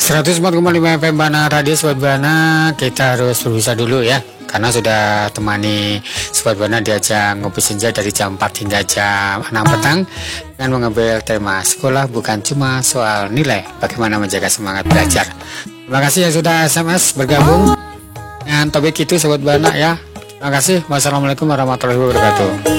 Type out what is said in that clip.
104,5 FM Bana Radio Sobat Bana. Kita harus berpisah dulu ya, karena sudah temani Sobat Bana diajak ngopi senja dari jam 4 hingga jam 6 petang dengan mengambil tema sekolah bukan cuma soal nilai, bagaimana menjaga semangat belajar. Terima kasih yang sudah SMS bergabung dengan topik itu Sobat Bana ya. Terima kasih. Wassalamualaikum warahmatullahi wabarakatuh.